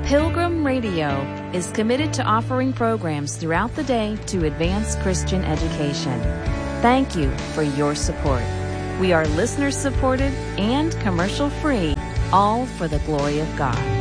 Pilgrim Radio is committed to offering programs throughout the day to advance Christian education. Thank you for your support. We are listener-supported and commercial-free, all for the glory of God.